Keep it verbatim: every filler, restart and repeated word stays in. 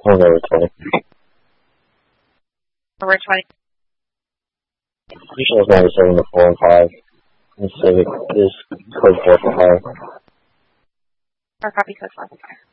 Hold over twenty. Over twenty. Usually it's ninety-seven to four and five. And Civic is code four for five. Or copy code four for five.